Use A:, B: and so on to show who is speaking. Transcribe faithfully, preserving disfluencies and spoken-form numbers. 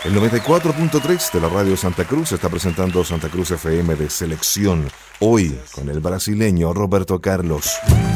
A: El noventa y cuatro punto tres de la radio Santa Cruz está presentando Santa Cruz F M de Selección, hoy con el brasileño Roberto Carlos.